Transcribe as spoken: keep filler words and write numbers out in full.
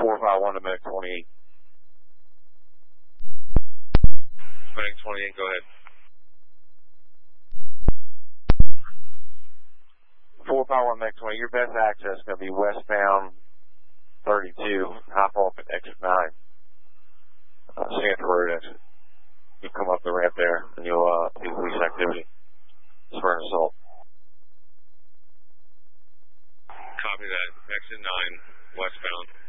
four five one to Medic twenty-eight. Medic twenty-eight, go ahead. four five one Medic twenty, your best access is going to be westbound thirty-two, hop off at exit nine, uh, Sanford Road exit. You come up the ramp there, and you'll uh, see police activity. It's for an assault. Copy that. Exit nine, westbound.